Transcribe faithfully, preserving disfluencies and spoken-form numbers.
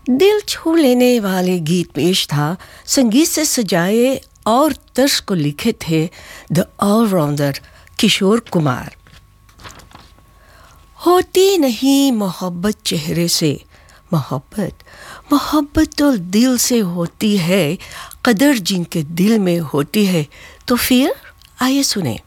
दिल छू लेने वाले गीत पेश था। संगीत से सजाए और तर्ज को लिखे थे द ऑलराउंडर किशोर कुमार। होती नहीं मोहब्बत चेहरे से, मोहब्बत मोहब्बत तो दिल से होती है, कदर जिनके दिल में होती है। तो फिर आइए सुने।